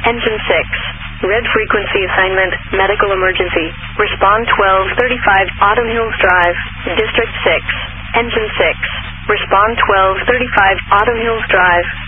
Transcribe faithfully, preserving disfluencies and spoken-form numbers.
Engine six. Red frequency assignment, medical emergency. Respond twelve thirty-five, Autumn Hills Drive, District six. Engine six. Respond twelve thirty-five, Autumn Hills Drive.